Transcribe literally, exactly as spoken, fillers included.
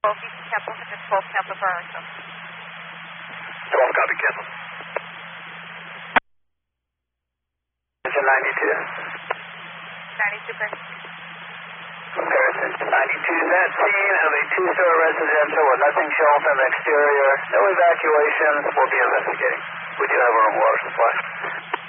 twelve, Houston Capital, Center twelve, Tampa, Burns. twelve, copy, cancel. Engine ninety-two. ninety-two, Burns. Comparison ninety-two is at scene of a two-story residential with nothing shown from the exterior. No evacuations. We'll be investigating. We do have our own water supply.